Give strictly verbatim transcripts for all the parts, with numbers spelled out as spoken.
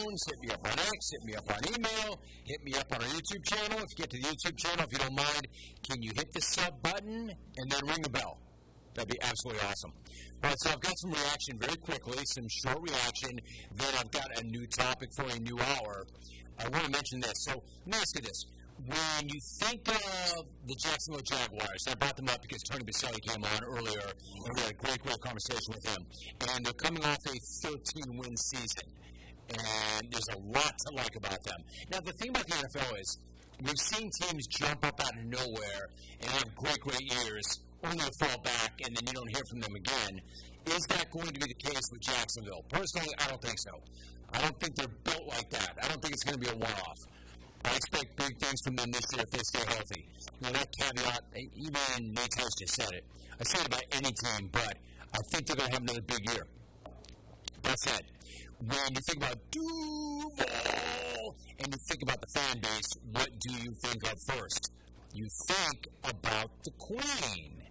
iTunes, hit me up on X, hit me up on email, hit me up on our YouTube channel. If you get to the YouTube channel, if you don't mind, can you hit the sub button and then ring the bell? That'd be absolutely awesome. All right, so I've got some reaction very quickly, some short reaction. Then I've got a new topic for a new hour. I want to mention this. So let me ask you this. When you think of the Jacksonville Jaguars, I brought them up because Tony Baselli came on earlier, and we had a great, great conversation with him. And they're coming off a thirteen-win season, and there's a lot to like about them. Now, the thing about the N F L is we've seen teams jump up out of nowhere and have great, great years, only to fall back, and then you don't hear from them again. Is that going to be the case with Jacksonville? Personally, I don't think so. I don't think they're built like that. I don't think it's going to be a one-off. I expect big things from them this year if they stay healthy. Now, that caveat, even Nate Toast just said it. I say it about any team, but I think they're going to have another big year. That said, when you think about Duval and you think about the fan base, what do you think of first? You think about the Queen.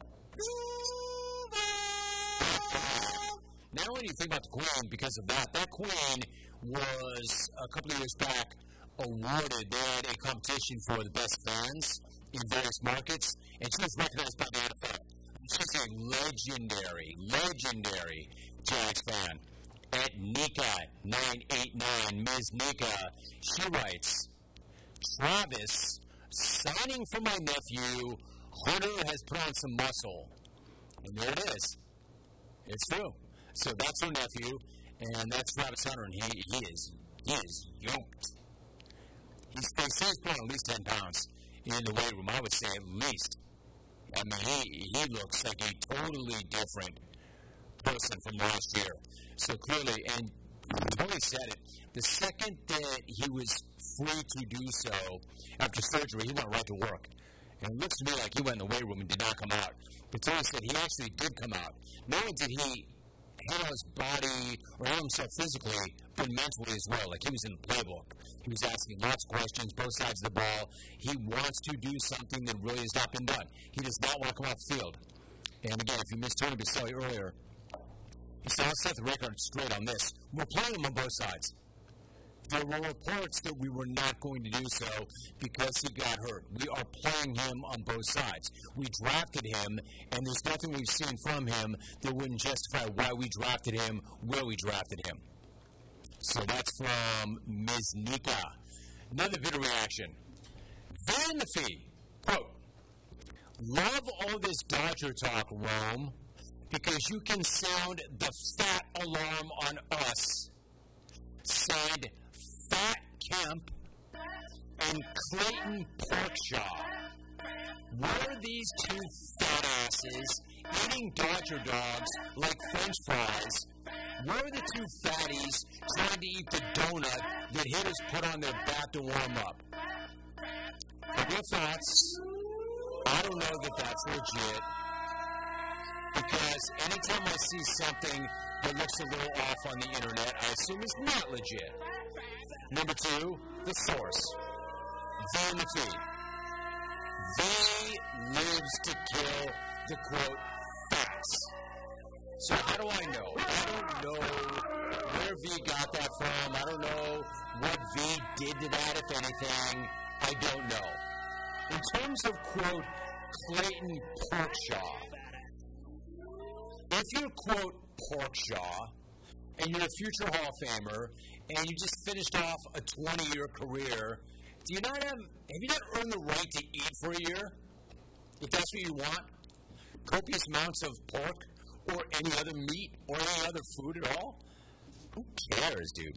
Duval! Now, when you think about the Queen, because of that, that Queen was, a couple of years back, awarded, they had a competition for the best fans in various markets, and she was recognized by the N F L. She's a legendary, legendary Jags fan. At Nika nine eight nine, Miz Nika, she writes, Travis, signing for my nephew, Hunter has put on some muscle. And there it is. It's true. So that's her nephew, and that's Travis Hunter, and he, he is, he is yoked. He's, they say he's put on at least ten pounds in the weight room. I would say at least. I mean, he, he looks like a totally different person from last year. So clearly, and Tony said it, the second that he was free to do so after surgery, he went right to work. And it looks to me like he went in the weight room and did not come out. But Tony said he actually did come out. Not only did he handle his body or handle himself physically, but mentally as well. Like he was in the playbook. He was asking lots of questions, both sides of the ball. He wants to do something that really has not been done. He does not want to come off the field. And again, if you missed Tony Baselli earlier, he said, I'll set the record straight on this. We're playing him on both sides. There were reports that we were not going to do so because he got hurt. We are playing him on both sides. We drafted him, and there's nothing we've seen from him that wouldn't justify why we drafted him where we drafted him. So that's from Miz Nika. Another bit of reaction. Van the Fee, quote, love all this Dodger talk, Rome, because you can sound the fat alarm on us. Signed, Fat Kemp and Clayton Porkshaw. Were these two fat asses eating Dodger dogs like French fries? Were the two fatties trying to eat the donut that hitters put on their bat to warm up? Couple of thoughts. I don't know that that's legit. Because anytime I see something that looks a little off on the internet, I assume it's not legit. Number two, the source. Van the Fee. V lives to kill the, quote, facts. So how do I know? I don't know where V got that from. I don't know what V did to that, if anything. I don't know. In terms of, quote, Clayton Porkshaw, if you're, quote, Porkshaw, and you're a future Hall of Famer, and you just finished off a twenty-year career, do you not have, have you not earned the right to eat for a year? If that's what you want? Copious amounts of pork, or any other meat, or any other food at all? Who cares, dude?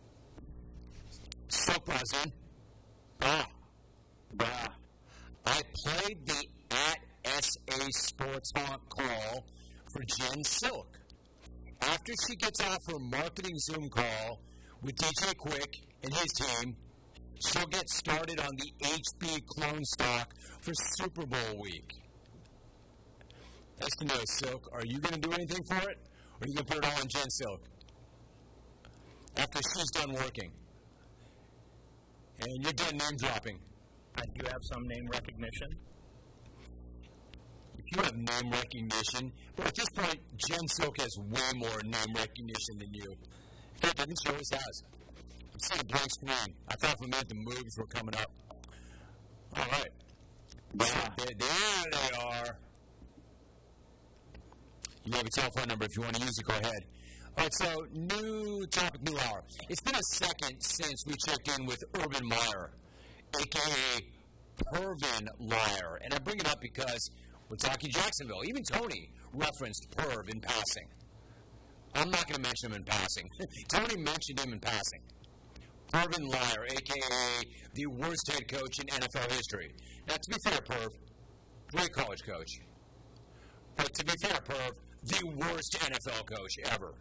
So, President, ah, bah, I played the at S A Sports Talk call for Jen Silk. After she gets off her marketing Zoom call with D J Quick and his team, she'll get started on the H B clone stock for Super Bowl week. That's to know, Silk. Are you going to do anything for it? Or are you going to put it all on Jen Silk? After she's done working. And you're done name dropping. Do you have some name recognition? If you have name recognition, but at this point, Jen Silk has way more name recognition than you. In fact, I think she always has. see a blank screen. I thought for a minute the moves were coming up. All right. There, there, there they are. You have a telephone number if you want to use it. Go ahead. All right, so new topic, new hour. It's been a second since we checked in with Urban Meyer, a k a. Pervin Liar. And I bring it up because we're talking Jacksonville. Even Tony referenced Perv in passing. I'm not going to mention him in passing. Tony mentioned him in passing. Pervin Liar, a k a the worst head coach in N F L history. Now, to be fair, Perv, great college coach. But to be fair, Perv, the worst N F L coach ever.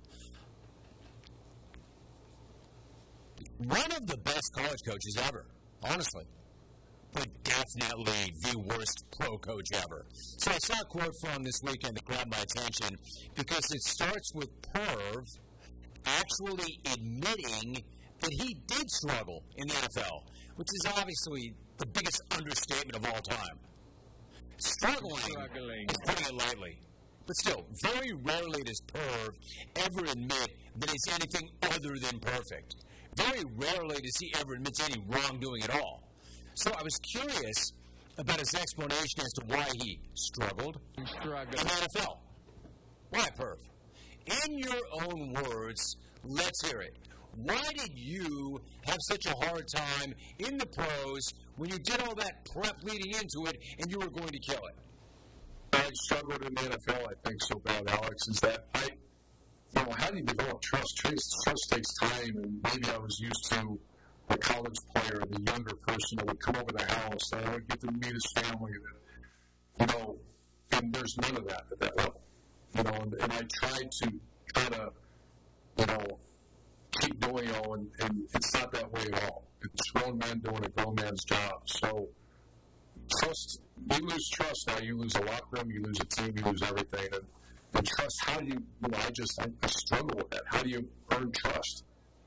One of the best college coaches ever, honestly. But definitely the worst pro coach ever. So I saw a quote from this weekend that grabbed my attention because it starts with Perv actually admitting that he did struggle in the N F L, which is obviously the biggest understatement of all time. Struggling, Struggling. is putting it lightly. But still, very rarely does Perv ever admit that it's anything other than perfect. Very rarely does he ever admit any wrongdoing at all. So I was curious about his explanation as to why he struggled in the N F L. Why, Perv? In your own words, let's hear it. Why did you have such a hard time in the pros when you did all that prep leading into it and you were going to kill it? I struggled in the N F L, I think, so bad, Alex, is that I, you know, how do you develop trust? Trust, trust takes time, and maybe I was used to a college player, the younger person that would come over the house, and I would get to meet his family, and, you know, and there's none of that at that level, you know, and, and I tried to kind of, you know, keep doing it all, and, and it's not that way at all. It's grown men doing a grown man's job, so trust, you lose trust now, you lose a locker room, you lose a team, you lose everything, and, and trust, how do you, you know, I just, I, I struggle with that. How do you earn trust?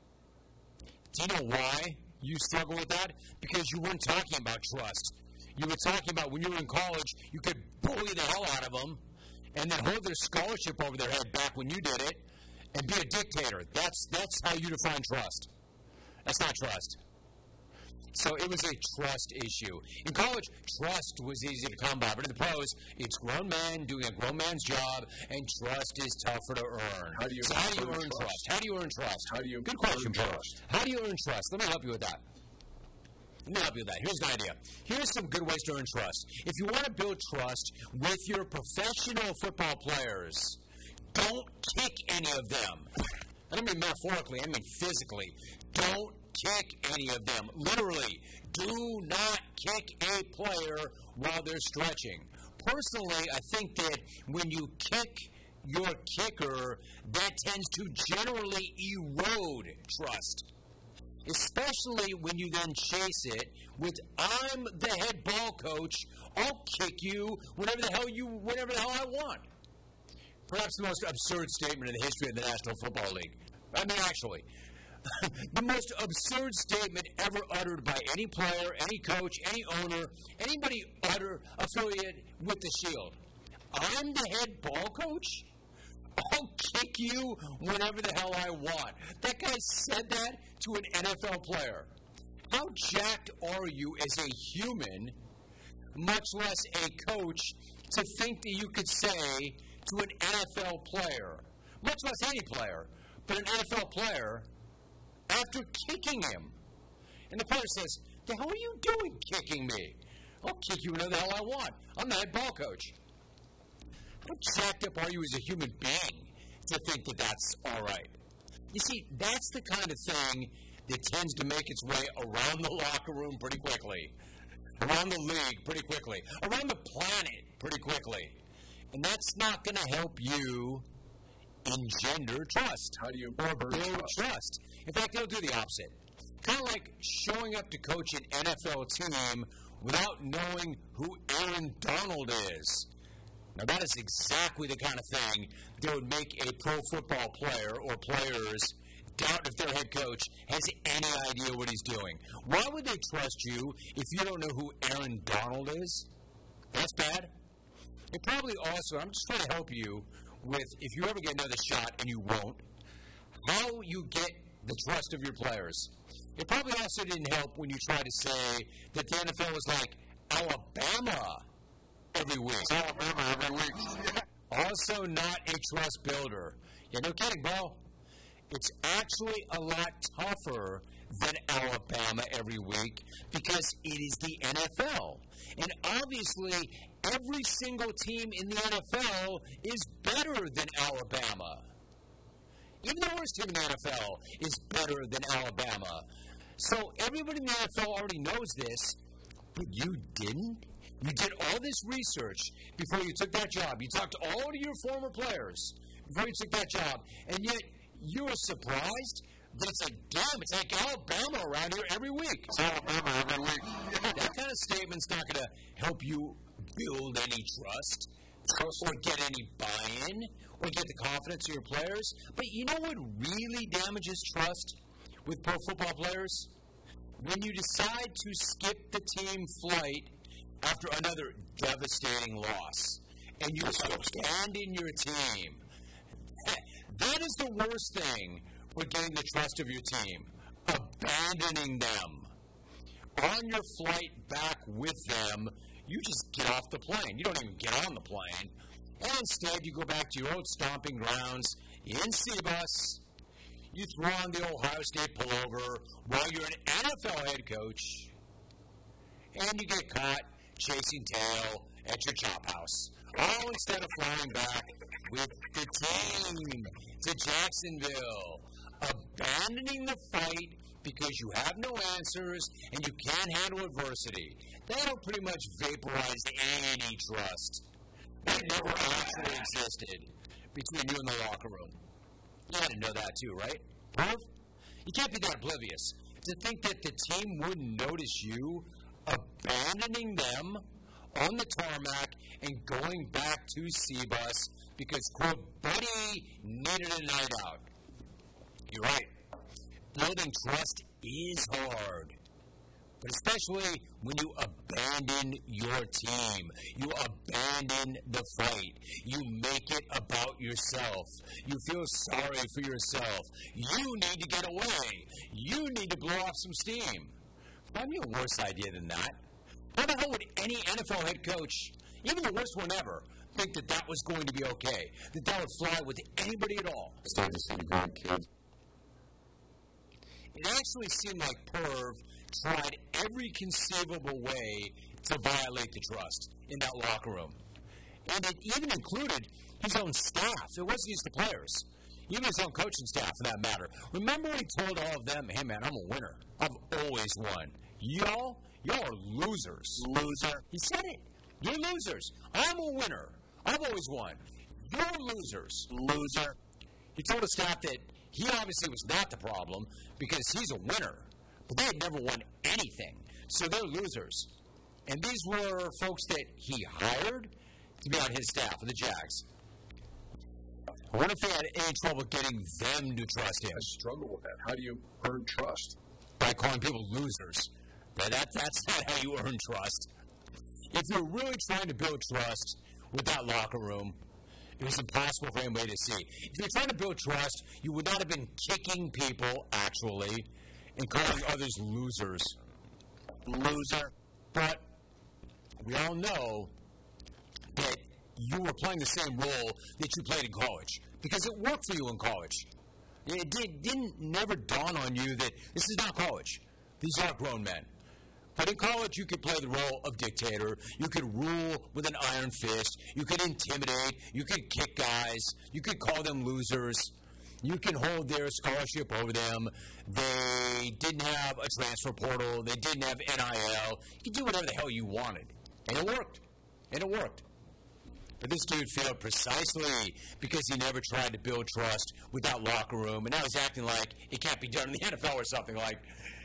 Do you know why you struggle with that? Because you weren't talking about trust. You were talking about when you were in college, you could bully the hell out of them and then hold their scholarship over their head back when you did it and be a dictator. That's, that's how you define trust. That's not trust. So it was a trust issue. In college, trust was easy to come by, but in the pros, it's grown men doing a grown man's job, and trust is tougher to earn. How do you, so how do you earn trust? trust? How do you earn trust? How do you Good question, earn trust? How do you earn trust? Let me help you with that. Let me help you with that. Here's an idea. Here's some good ways to earn trust. If you want to build trust with your professional football players, don't kick any of them. I don't mean metaphorically, I mean physically. Don't kick any of them. Literally, do not kick a player while they're stretching. Personally, I think that when you kick your kicker, that tends to generally erode trust. Especially when you then chase it with, I'm the head ball coach, I'll kick you whenever the hell you, whenever the hell I want. Perhaps the most absurd statement in the history of the National Football League. I mean, actually. The most absurd statement ever uttered by any player, any coach, any owner, anybody utter affiliated with the Shield. I'm the head ball coach? I'll kick you whenever the hell I want. That guy said that to an N F L player. How jacked are you as a human, much less a coach, to think that you could say to an N F L player, much less any player, but an N F L player, after kicking him. And the player says, the hell are you doing kicking me? I'll kick you whenever the hell I want. I'm the head ball coach. How jacked up are you as a human being to think that that's all right? You see, that's the kind of thing that tends to make its way around the locker room pretty quickly, around the league pretty quickly, around the planet pretty quickly. And that's not going to help you engender trust. How do you or build trust? trust? In fact, they'll do the opposite. Kind of like showing up to coach an N F L team without knowing who Aaron Donald is. Now, that is exactly the kind of thing that would make a pro football player or players doubt if their head coach has any idea what he's doing. Why would they trust you if you don't know who Aaron Donald is? That's bad. And probably also, I'm just trying to help you with, if you ever get another shot, and you won't, how you get the trust of your players. It probably also didn't help when you tried to say that the N F L was like Alabama every week. It's Alabama every week. Also not a trust builder. Yeah, no kidding, bro. It's actually a lot tougher than Alabama every week because it is the N F L. And obviously, every single team in the N F L is better than Alabama. Even the worst team in the N F L is better than Alabama. So everybody in the N F L already knows this, but you didn't? You did all this research before you took that job. You talked to all of your former players before you took that job, and yet you were surprised that it's like, damn, it's like Alabama around here every week. It's Alabama every week. That kind of statement's not going to help you build any trust or get any buy-in or get the confidence of your players. But you know what really damages trust with pro football players? When you decide to skip the team flight after another devastating loss and you abandon your team. That is the worst thing for getting the trust of your team. Abandoning them. On your flight back with them, you just get off the plane. You don't even get on the plane. And instead, you go back to your old stomping grounds in C-Bus. You throw on the Ohio State pullover while you're an N F L head coach. And you get caught chasing tail at your chop house. All instead of flying back with the team to Jacksonville. Abandoning the fight because you have no answers and you can't handle adversity. That'll pretty much vaporize any trust. That never actually existed between you and the locker room. You had to know that too, right? Huh? You can't be that oblivious to think that the team wouldn't notice you abandoning them on the tarmac and going back to C-Bus because, quote, buddy needed a night out. You're right. Building trust is hard. But especially when you abandon your team. You abandon the fight. You make it about yourself. You feel sorry for yourself. You need to get away. You need to blow off some steam. Find me a worse idea than that. How the hell would any N F L head coach, even the worst one ever, think that that was going to be okay? That that would fly with anybody at all? Start to see the kid. It actually seemed like Perv tried every conceivable way to violate the trust in that locker room. And it even included his own staff. It wasn't just the players. Even his own coaching staff, for that matter. Remember when he told all of them, hey, man, I'm a winner. I've always won. Y'all, y'all are losers. Loser. He said it. You're losers. I'm a winner. I've always won. You're losers. Loser. He told the staff that he obviously was not the problem because he's a winner. But they had never won anything. So they're losers. And these were folks that he hired to be on his staff for the Jags. I wonder if he had any trouble getting them to trust him. I struggle with that. How do you earn trust? By calling people losers. That, that, that's not how you earn trust. If you're really trying to build trust with that locker room, it was impossible for anybody to see. If you're trying to build trust, you would not have been kicking people, actually, and calling others losers. Loser. But we all know that you were playing the same role that you played in college because it worked for you in college. It did, didn't never dawn on you that this is not college. These are grown men. But in college, you could play the role of dictator. You could rule with an iron fist. You could intimidate. You could kick guys. You could call them losers. You can hold their scholarship over them. They didn't have a transfer portal. They didn't have N I L. You could do whatever the hell you wanted. And it worked. And it worked. But this dude failed precisely because he never tried to build trust with that locker room. And now he's acting like it can't be done in the N F L or something like,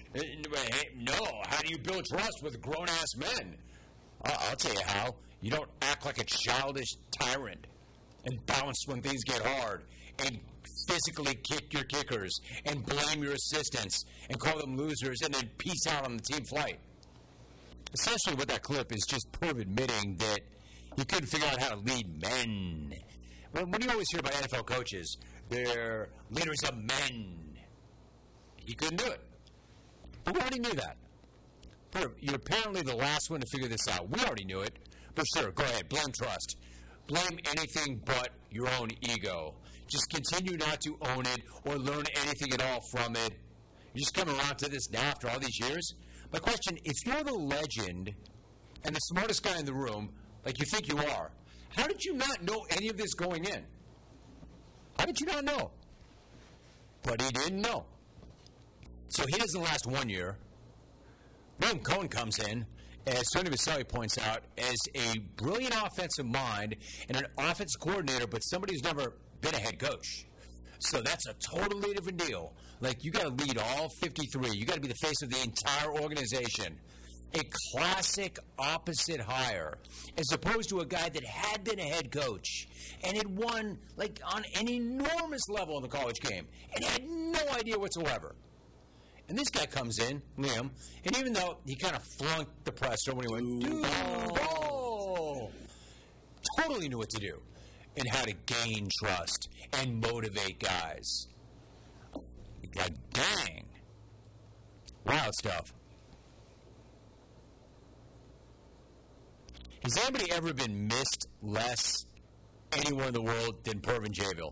no, how do you build trust with grown-ass men? I'll tell you how. You don't act like a childish tyrant and bounce when things get hard and physically kick your kickers and blame your assistants and call them losers and then peace out on the team flight. Essentially what that clip is just Perv admitting that he couldn't figure out how to lead men. Well, what do you always hear about N F L coaches? They're leaders of men. He couldn't do it. But we already knew that. You're apparently the last one to figure this out. We already knew it. But sure, go ahead. Blame trust. Blame anything but your own ego. Just continue not to own it or learn anything at all from it. You're just coming around to this now after all these years? My question, if you're the legend and the smartest guy in the room, like you think you are, how did you not know any of this going in? How did you not know? But he didn't know. So he doesn't last one year. William Cohen comes in, as Tony Vaselli points out, as a brilliant offensive mind and an offense coordinator, but somebody who's never been a head coach. So that's a totally different deal. Like, you got to lead all fifty-three. You got to be the face of the entire organization. A classic opposite hire, as opposed to a guy that had been a head coach and had won, like, on an enormous level in the college game and had no idea whatsoever. And this guy comes in, Liam, and even though he kind of flunked the presser when he went, dude, oh, totally knew what to do and how to gain trust and motivate guys. Like, dang. Wild stuff. Has anybody ever been missed less anywhere in the world than Pervin Jayville?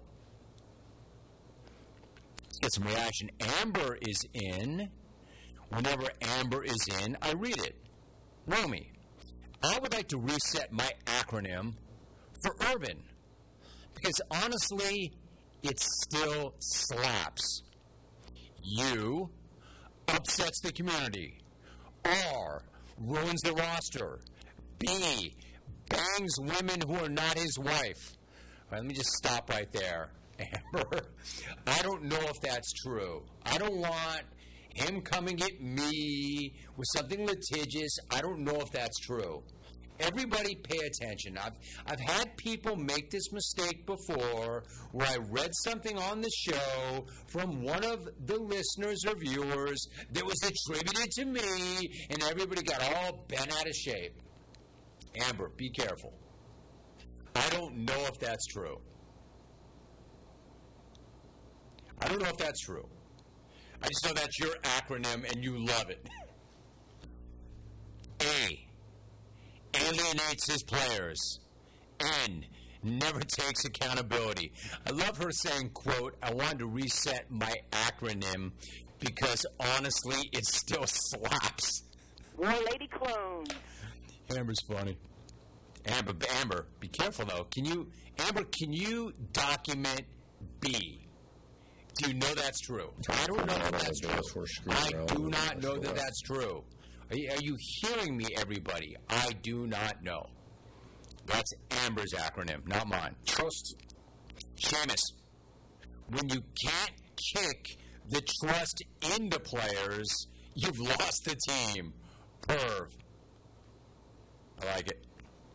Let's get some reaction. Amber is in. Whenever Amber is in, I read it. Romy, I would like to reset my acronym for Urban. Because honestly, it still slaps. U, upsets the community. R, ruins the roster. B, bangs women who are not his wife. All right, let me just stop right there, Amber. I don't know if that's true. I don't want him coming at me with something litigious. I don't know if that's true. Everybody pay attention. I've, I've had people make this mistake before where I read something on the show from one of the listeners or viewers that was attributed to me, and everybody got all bent out of shape. Amber, be careful. I don't know if that's true. I don't know if that's true. I just know that's your acronym and you love it. A, alienates his players. N, never takes accountability. I love her saying, quote, I wanted to reset my acronym because honestly, it still slaps. More lady clones. Amber's funny. Amber, Amber, be careful though. Can you, Amber, can you document B? Do you know that's true? I don't know if that's true. I do not know that that's true. Are you, are you hearing me, everybody? I do not know. That's Amber's acronym, not mine. Trust. Seamus, when you can't kick the trust into players, you've lost the team. Perv. I like it.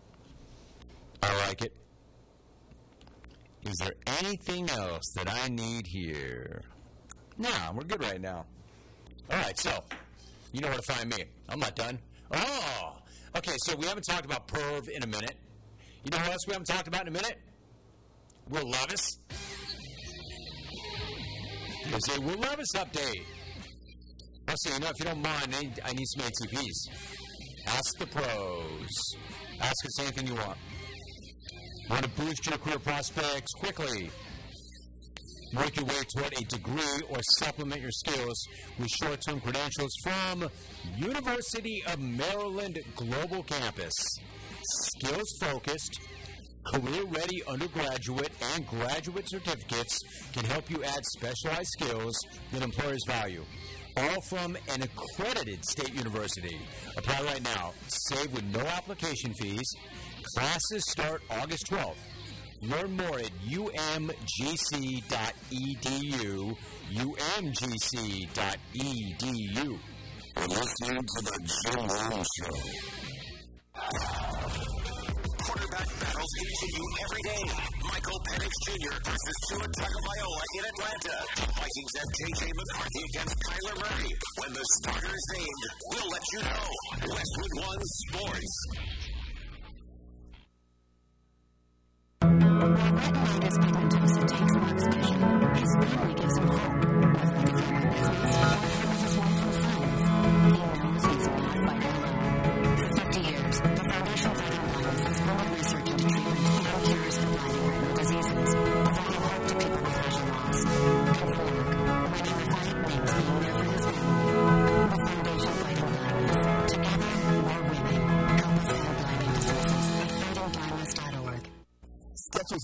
I like it. Is there anything else that I need here? Nah, we're good right now. All right, so you know where to find me. I'm not done. Oh, okay, so we haven't talked about Perv in a minute. You know who else we haven't talked about in a minute? Will Levis. There's a Will Levis update. Also, you know, if you don't mind, I need, I need some A T Ps. Ask the pros. Ask us anything you want. Want to boost your career prospects quickly? Work your way toward a degree or supplement your skills with short-term credentials from University of Maryland Global Campus. Skills-focused, career-ready undergraduate and graduate certificates can help you add specialized skills that employers value. All from an accredited state university. Apply right now. Save with no application fees. Classes start August twelfth. Learn more at U M G C dot E D U. U M G C dot E D U. You're listening to the Jim Rome Show. Quarterback battles continue every day. Michael Penix Junior versus Tua Tagovailoa in Atlanta. Vikings have J J McCarthy against Kyler Murray. When the starter is named, we'll let you know. Westwood One Sports. While retinitis pigmentosa takes Mark's vision, his family gives him hope. Like a family business,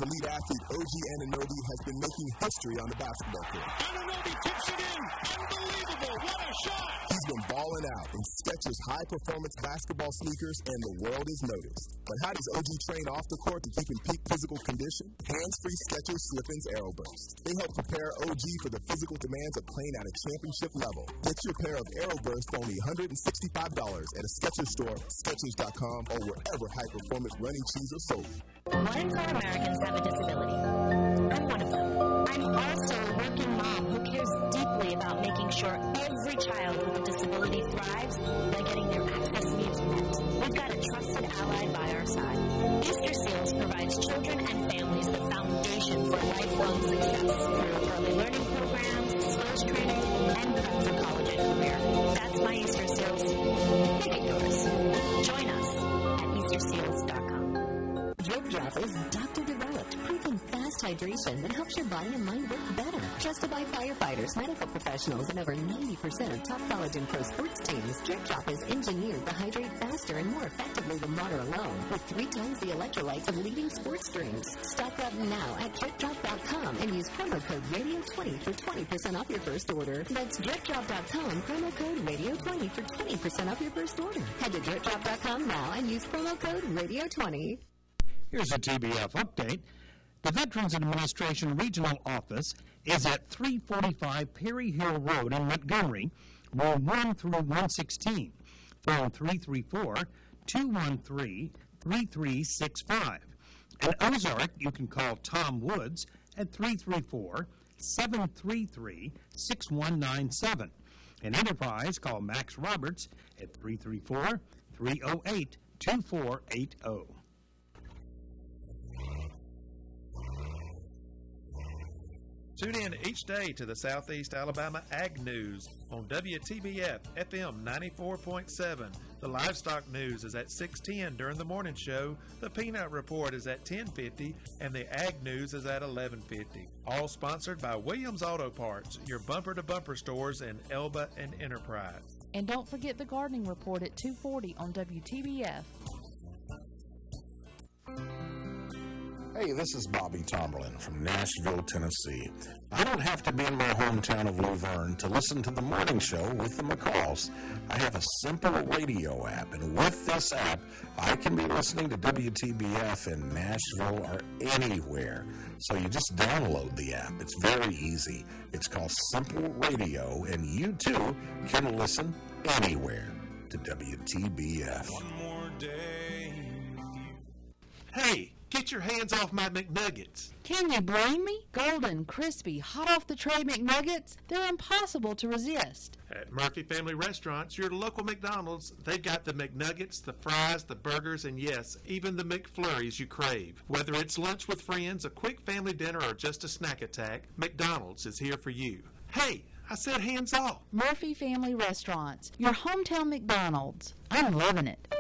Elite athlete O G Anunoby has been making history on the basketball court. Anunoby tips it in. Unbelievable. What a shot. He's been balling out in Skechers high-performance basketball sneakers, and the world is noticed. But how does O G train off the court to keep in peak physical condition? Hands-free Skechers Slip-ins Aeroburst. They help prepare O G for the physical demands of playing at a championship level. Get your pair of Aeroburst for only one hundred sixty-five dollars at a Skechers store, Skechers dot com, or wherever high-performance running shoes are sold. One in four Americans have a disability. I'm one of them. I'm also a working mom who cares deeply about making sure every child with a disability thrives by getting their access needs met. We've got a trusted ally by our side. Easter Seals provides children and families the foundation for lifelong success through early learning programs, skills training, and prep for college and career. That's my Easter Seals. Make it yours. Join us at Easter Seals dot com. Drip Drop is doctor-developed, proven fast hydration that helps your body and mind work better. Trusted by firefighters, medical professionals, and over ninety percent of top college and pro sports teams, Drip Drop is engineered to hydrate faster and more effectively than water alone, with three times the electrolytes of leading sports drinks. Stock up now at drip drop dot com and use promo code radio twenty for twenty percent off your first order. That's drip drop dot com, promo code radio twenty for twenty percent off your first order. Head to drip drop dot com now and use promo code radio twenty. Here's a T B F update. The Veterans Administration Regional Office is at three forty-five Perry Hill Road in Montgomery, row one through one sixteen. Phone three three four, two one three, three three six five. In Ozark, you can call Tom Woods at three three four, seven three three, six one nine seven. In Enterprise, call Max Roberts at three three four, three oh eight, two four eight oh. Tune in each day to the Southeast Alabama Ag News on W T B F F M ninety-four point seven. The Livestock News is at six ten during the morning show. The Peanut Report is at ten fifty, and the Ag News is at eleven fifty. All sponsored by Williams Auto Parts, your bumper-to-bumper stores in Elba and Enterprise. And don't forget the Gardening Report at two forty on W T B F. Hey, this is Bobby Tomberlin from Nashville, Tennessee. I don't have to be in my hometown of Luverne to listen to the morning show with the McCalls. I have a simple radio app, and with this app, I can be listening to W T B F in Nashville or anywhere. So you just download the app. It's very easy. It's called Simple Radio, and you too can listen anywhere to W T B F. One more day. Hey! Get your hands off my McNuggets. Can you blame me? Golden, crispy, hot off the tray McNuggets, they're impossible to resist. At Murphy Family Restaurants, your local McDonald's, they've got the McNuggets, the fries, the burgers, and yes, even the McFlurries you crave. Whether it's lunch with friends, a quick family dinner, or just a snack attack, McDonald's is here for you. Hey, I said hands off. Murphy Family Restaurants, your hometown McDonald's. I'm loving it.